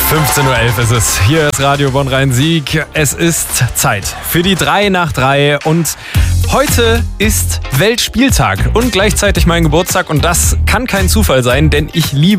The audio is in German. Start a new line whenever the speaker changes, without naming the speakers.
15:11 Uhr ist es. Hier ist Radio Bonn-Rhein-Sieg. Es ist Zeit für die 3 nach 3 und heute ist Weltspieltag und gleichzeitig mein Geburtstag und das kann kein Zufall sein, denn ich liebe